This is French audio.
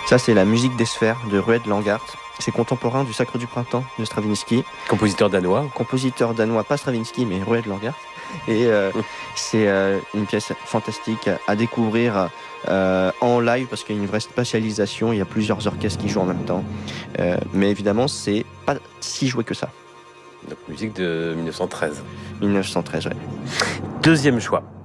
Ça, c'est la musique des sphères de Rued Langart. C'est contemporain du Sacre du Printemps de Stravinsky. Compositeur danois. Compositeur danois, pas Stravinsky, mais Rued Langart. Et c'est une pièce fantastique à découvrir en live parce qu'il y a une vraie spatialisation. Il y a plusieurs orchestres qui jouent en même temps. Mais évidemment, c'est pas si joué que ça. Donc musique de 1913. 1913, ouais. Deuxième choix.